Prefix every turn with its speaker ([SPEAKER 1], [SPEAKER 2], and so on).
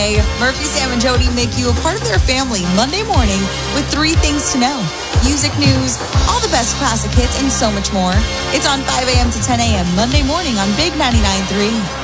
[SPEAKER 1] Murphy, Sam, and Jody make you a part of their family Monday morning with 3 things to know. Music news, all the best classic hits, and so much more. It's on 5 a.m. to 10 a.m. Monday morning on Big 99.3.